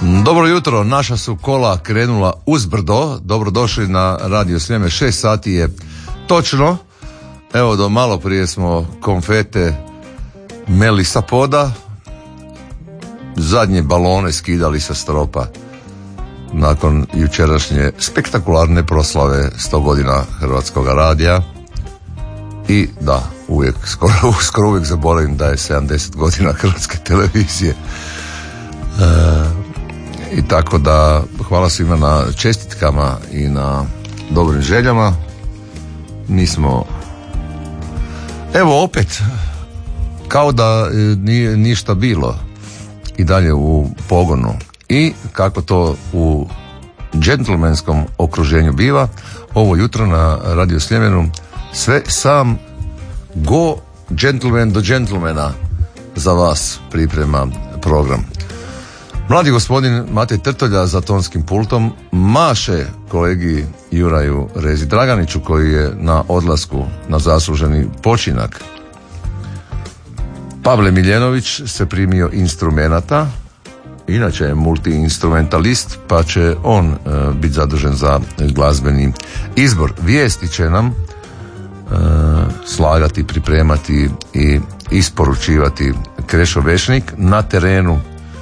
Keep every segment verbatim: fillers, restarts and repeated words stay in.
Dobro jutro, naša su kola krenula uzbrdo. Dobrodošli na Radio Sljeme, šest sati je točno. Evo, do malo prije smo konfete meli sa poda, zadnje balone skidali sa stropa nakon jučerašnje spektakularne proslave sto godina Hrvatskog radija. I da, uvijek, skoro, skoro uvijek zaboravim da je sedamdeset godina Hrvatske televizije. E, I tako da hvala svima na čestitkama i na dobrim željama. Nismo, evo opet kao da nije ništa bilo, i dalje u pogonu. I kako to u džentlmenskom okruženju biva, ovo jutro na Radio Sljemenu sve sam go gentleman do gentlemana za vas priprema program. Mladi gospodin Matej Trtolja za tonskim pultom maše kolegi Juraju Rezi Draganiću koji je na odlasku na zasluženi počinak. Pavle Miljenović se primio instrumenata, inače je multi-instrumentalist, pa će on e, biti zadužen za glazbeni izbor. Vijesti će nam e, slagati, pripremati i isporučivati Krešo Vešnik. Na terenu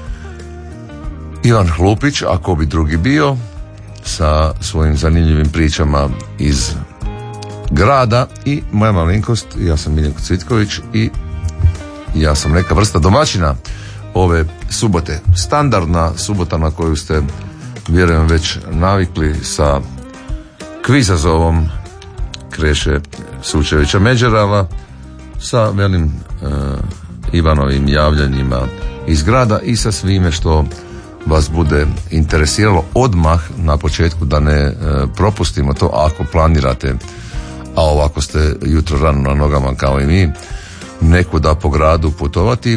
Ivan Hlupić, ako bi drugi bio, sa svojim zanimljivim pričama iz grada, i moja malenkost, ja sam Miljenko Cvitković i ja sam neka vrsta domaćina ove subote. Standardna subota na koju ste, vjerujem, već navikli sa kvizazovom Kreše Sučevića Međerala, sa velim e, Ivanovim javljanjima iz grada i sa svime što vas bude interesiralo odmah na početku, da ne e, propustimo to ako planirate, a ovako ste jutro rano na nogama kao i mi, nekuda po gradu putovati. E,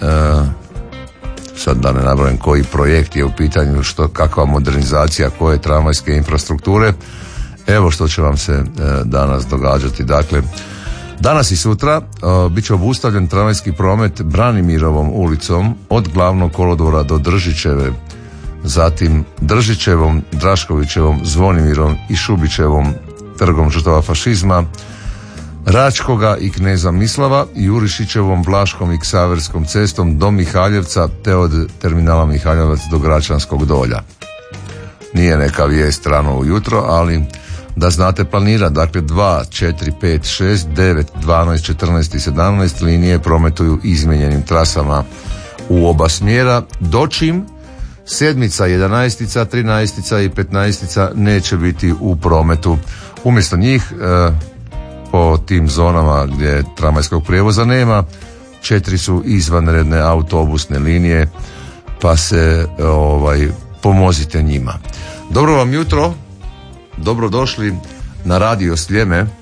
sad da ne nabrojim koji projekt je u pitanju, što, kakva modernizacija koje tramvajske infrastrukture. Evo što će vam se e, danas događati. Dakle, danas i sutra e, bit će obustavljen tramvajski promet Branimirovom ulicom od Glavnog kolodvora do Držićeve, zatim Držićevom, Draškovićevom, Zvonimirom i Šubićevom trgom žrtava fašizma, Račkoga i Kneza Mislava, Jurišićevom, Vlaškom i Ksaverskom cestom do Mihaljevca, te od terminala Mihaljevac do Gračanskog dolja. Nije neka vijest rano ujutro, ali da znate planirati. Dakle, dva, četiri, pet, šest, devet, dvanaest, četrnaest i sedamnaest linije prometuju izmijenjenim trasama u oba smjera, dočim sedmica, jedanaestica, trinaestica i petnaestica neće biti u prometu. Umjesto njih e, po tim zonama gdje tramvajskog prijevoza nema, četiri su izvanredne autobusne linije, pa se ovaj pomozite njima. Dobro vam jutro, dobrodošli na Radio Sljeme.